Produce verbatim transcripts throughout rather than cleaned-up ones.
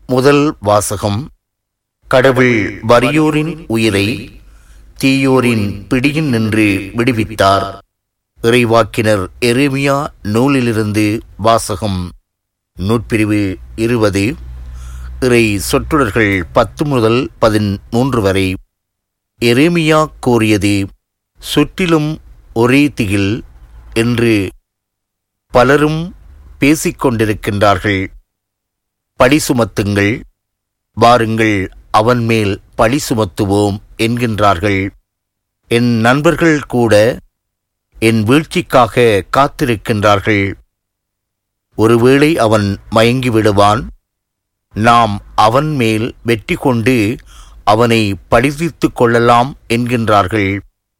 முதல் வாசகம். கடவுள் வறியோரின் உயிரை தீயோரின் பிடியில் நின்று விடுவித்தார். இறைவாக்கினர் எரேமியா நூலிலிருந்து வாசகம். நூற்பிரிவு இருபது. இறை சொற்றொடர்கள் பத்து முதல் பதிமூன்று வரை. எரேமியா கூறியது: சுற்றிலும் ஒரே திகில் என்று பலரும் பேசிக்கொண்டிருக்கின்றார்கள். பழி சுமத்துங்கள், வாருங்கள் அவன் மேல் பழி சுமத்துவோம் என்கின்றார்கள். என் நண்பர்கள் கூட என் வீழ்ச்சிக்காக காத்திருக்கின்றார்கள். ஒருவேளை அவன் மயங்கி விடுவான், நாம் அவன் மேல் வெற்றி கொண்டு அவனை பழிதீர்த்து கொள்ளலாம் என்கின்றார்கள்.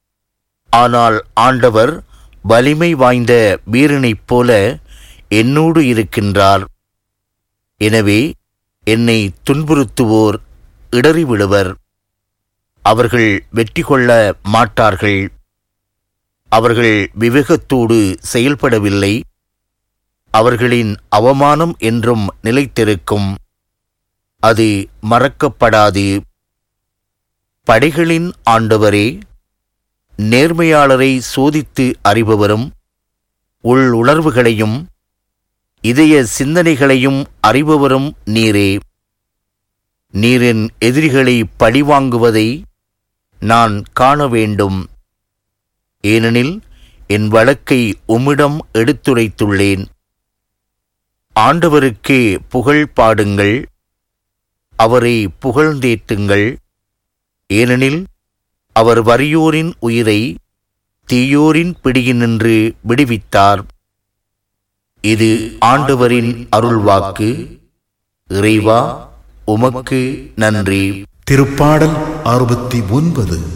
ஆனால் ஆண்டவர் வலிமை வாய்ந்த வீரனைப் போல என்னோடு இருக்கின்றார். எனவே என்னை துன்புறுத்துவோர் இடறிவிடுவர். அவர்கள் வெற்றி கொள்ள மாட்டார்கள். அவர்கள் விவேகத்தோடு செயல்படவில்லை. அவர்களின் அவமானம் என்றும் நிலைத்திருக்கும். அது மறக்கப்படாது. படைகளின் ஆண்டவரே, நேர்மையாளரை சோதித்து அறிபவரும் உள் உணர்வுகளையும் இதய சிந்தனைகளையும் அறிபவரும் நீரே. நீரின் எதிரிகளை பழிவாங்குவதை நான் காண வேண்டும். ஏனெனில் என் வழக்கை உம்மிடம் எடுத்துரைத்துள்ளேன். ஆண்டவருக்கே புகழ் பாடுங்கள், அவரை புகழ்ந்தேத்துங்கள். ஏனெனில் அவர் வறியோரின் உயிரை தீயோரின் பிடியினின்று விடுவித்தார். இது ஆண்டவரின் அருள்வாக்கு. இறைவா, உமக்கு நன்றி. திருப்பாடல் அறுபத்தி ஒன்பது.